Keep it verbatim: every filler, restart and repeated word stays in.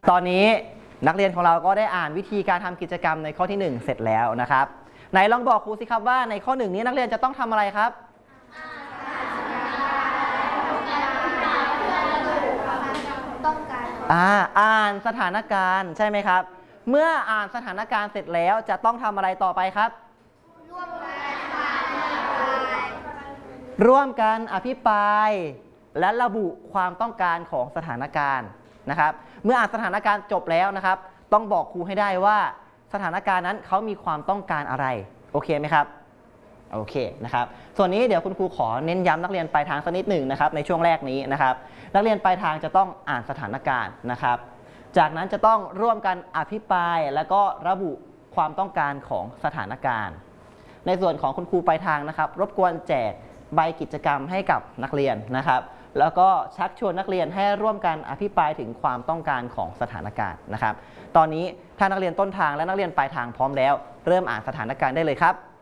ตอนนี้นักเรียนของเราก็ได้อ่านวิธีการทำกิจกรรมในข้อที่หนึ่งเสร็จแล้วนะครับไหนลองบอกครูสิครับว่าในข้อหนึ่งนี้นักเรียนจะต้องทำอะไรครับอ่าอ่านสถานการณ์ใช่ไหมครับเมื่ออ่านสถานการณ์เสร็จแล้วจะต้องทำอะไรต่อไปครับร่วมกันอภิปรายและระบุความต้องการของสถานการณ์นะครับเมื่ออ่านสถานการณ์จบแล้วนะครับต้องบอกครูให้ได้ว่าสถานการณ์นั้นเขามีความต้องการอะไรโอเคไหมครับโอเคนะครับส่วนนี้เดี๋ยวคุณครูขอเน้นย้ำนักเรียนปลายทางสักนิดหนึ่งนะครับในช่วงแรกนี้นะครับนักเรียนปลายทางจะต้องอ่านสถานการณ์นะครับจากนั้นจะต้องร่วมกันอภิปรายและก็ระบุความต้องการของสถานการณ์ในส่วนของคุณครูปลายทางนะครับรบกวนแจกใบกิจกรรมให้กับนักเรียนนะครับแล้วก็ชักชวนนักเรียนให้ร่วมกันอภิปรายถึงความต้องการของสถานการณ์นะครับตอนนี้ถ้านักเรียนต้นทางและนักเรียนปลายทางพร้อมแล้วเริ่มอ่านสถานการณ์ได้เลยครับ